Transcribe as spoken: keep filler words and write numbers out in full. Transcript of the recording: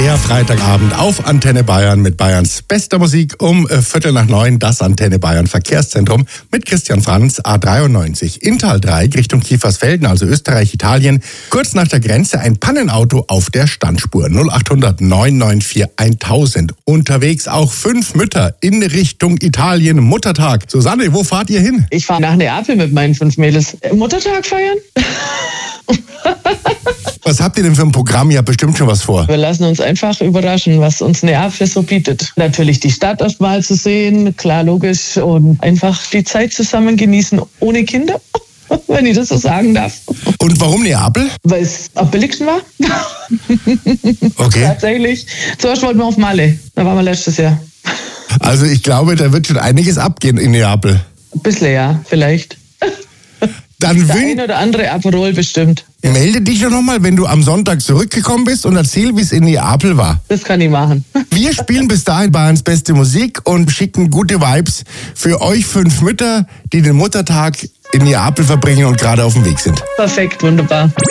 Der Freitagabend auf Antenne Bayern mit Bayerns bester Musik um äh, Viertel nach neun, das Antenne Bayern Verkehrszentrum mit Christian Franz, A dreiundneunzig. Inntal-Dreieck Richtung Kiefersfelden, also Österreich, Italien. Kurz nach der Grenze ein Pannenauto auf der Standspur. null acht hundert neun neun vier tausend. Unterwegs auch fünf Mütter in Richtung Italien. Muttertag. Susanne, wo fahrt ihr hin? Ich fahre nach Neapel mit meinen fünf Mädels. Muttertag feiern? Was habt ihr denn für ein Programm? Ihr habt bestimmt schon was vor. Wir lassen uns einfach überraschen, was uns Neapel so bietet. Natürlich die Stadt erst mal zu sehen, klar, logisch. Und einfach die Zeit zusammen genießen, ohne Kinder, wenn ich das so sagen darf. Und warum Neapel? Weil es am billigsten war. Okay. Tatsächlich. Zuerst wollten wir auf Malle. Da waren wir letztes Jahr. Also ich glaube, da wird schon einiges abgehen in Neapel. Ein bisschen, ja, vielleicht. Dann Der wün- ein oder andere Aperol bestimmt. Melde dich doch nochmal, wenn du am Sonntag zurückgekommen bist und erzähl, wie es in Neapel war. Das kann ich machen. Wir spielen bis dahin Bayerns beste Musik und schicken gute Vibes für euch fünf Mütter, die den Muttertag in Neapel verbringen und gerade auf dem Weg sind. Perfekt, wunderbar.